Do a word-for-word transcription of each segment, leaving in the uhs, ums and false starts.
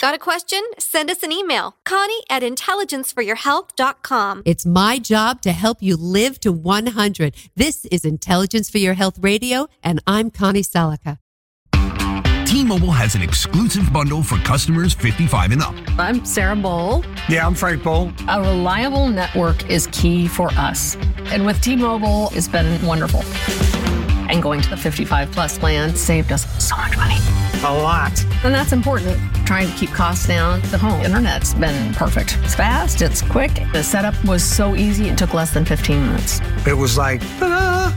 Got a question? Send us an email. Connie at intelligence for your health dot com. It's my job to help you live to one hundred. This is Intelligence for Your Health Radio, and I'm Connie Salica. T-Mobile has an exclusive bundle for customers fifty-five and up. I'm Sarah Bowl. Yeah, I'm Frank Bowl. A reliable network is key for us. And with T-Mobile, it's been wonderful. And going to the fifty-five plus plan saved us so much money. A lot. And that's important. Trying to keep costs down. The home internet's been perfect. It's fast, it's quick. The setup was so easy, it took less than fifteen minutes. It was like, ta-da!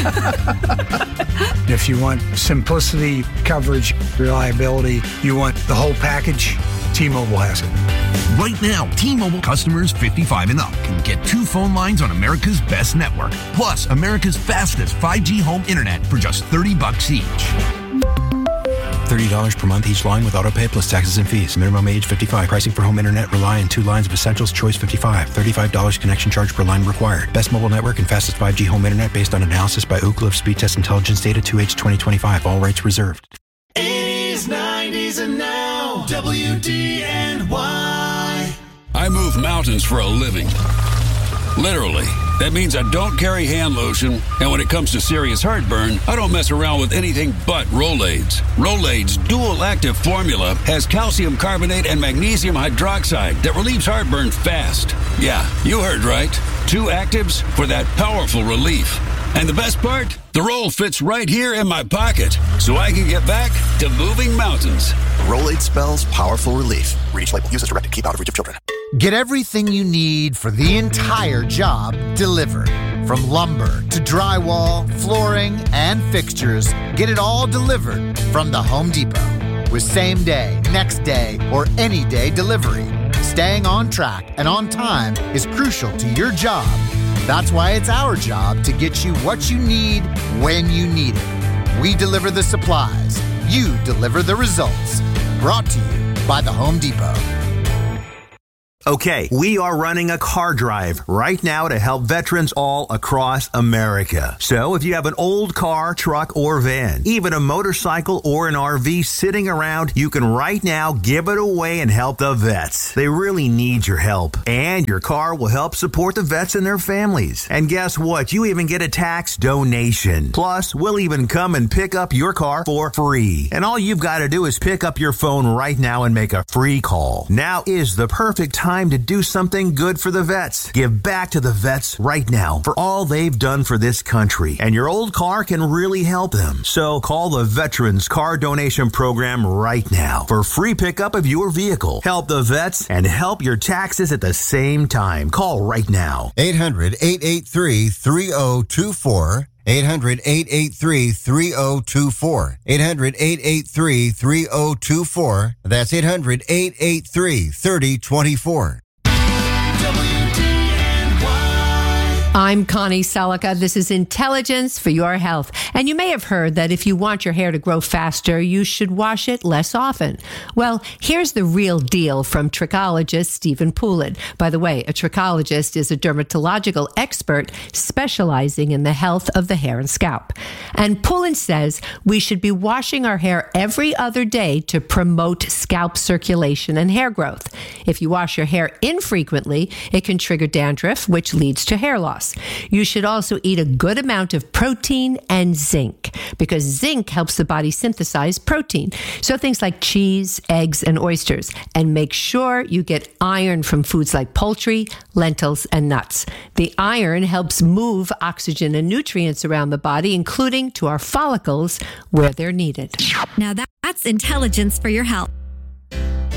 If you want simplicity, coverage, reliability, you want the whole package, T-Mobile has it. Right now, T-Mobile customers fifty-five and up can get two phone lines on America's best network, plus America's fastest five G home internet for just thirty bucks each. thirty dollars per month each line with autopay plus taxes and fees. Minimum age fifty-five. Pricing for home internet rely on two lines of Essentials Choice fifty-five. thirty-five dollars connection charge per line required. Best mobile network and fastest five G home internet based on analysis by Oak Cliff Speed Test Intelligence Data two H twenty twenty-five. All rights reserved. eighties, nineties, and now W D N Y. I move mountains for a living. Literally. That means I don't carry hand lotion, and when it comes to serious heartburn, I don't mess around with anything but Rolaids. Rolaids' dual-active formula has calcium carbonate and magnesium hydroxide that relieves heartburn fast. Yeah, you heard right. Two actives for that powerful relief. And the best part? The roll fits right here in my pocket, so I can get back to moving mountains. Rolade spells powerful relief. Read each label. Use as directed. Keep out of reach of children. Get everything you need for the entire job delivered. From lumber to drywall, flooring, and fixtures, get it all delivered from the Home Depot. With same day, next day, or any day delivery. Staying on track and on time is crucial to your job. That's why it's our job to get you what you need when you need it. We deliver the supplies. You deliver the results. Brought to you by the Home Depot. Okay, we are running a car drive right now to help veterans all across America. So if you have an old car, truck, or van, even a motorcycle or an R V sitting around, you can right now give it away and help the vets. They really need your help. And your car will help support the vets and their families. And guess what? You even get a tax donation. Plus, we'll even come and pick up your car for free. And all you've got to do is pick up your phone right now and make a free call. Now is the perfect time to do something good for the vets. Give back to the vets right now for all they've done for this country. And your old car can really help them. So call the Veterans Car Donation Program right now for free pickup of your vehicle. Help the vets and help your taxes at the same time. Call right now. eight hundred, eight eight three, three oh two four. eight hundred, eight eight three, three oh two four. eight hundred, eight eight three, three oh two four. That's eight hundred, eight eight three, three oh two four. I'm Connie Salica. This is Intelligence for Your Health. And you may have heard that if you want your hair to grow faster, you should wash it less often. Well, here's the real deal from trichologist Stephen Poulin. By the way, a trichologist is a dermatological expert specializing in the health of the hair and scalp. And Poulin says we should be washing our hair every other day to promote scalp circulation and hair growth. If you wash your hair infrequently, it can trigger dandruff, which leads to hair loss. You should also eat a good amount of protein and zinc because zinc helps the body synthesize protein. So things like cheese, eggs, and oysters. And make sure you get iron from foods like poultry, lentils, and nuts. The iron helps move oxygen and nutrients around the body, including to our follicles where they're needed. Now that's Intelligence for Your Health.